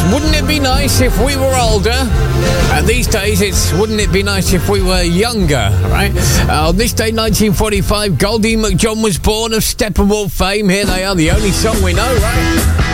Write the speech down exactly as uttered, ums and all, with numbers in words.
wouldn't it be nice if we were older? And these days, it's wouldn't it be nice if we were younger, right? Uh, on this day, nineteen forty-five, Goldie McJohn was born of Steppenwolf fame. Here they are, the only song we know, right?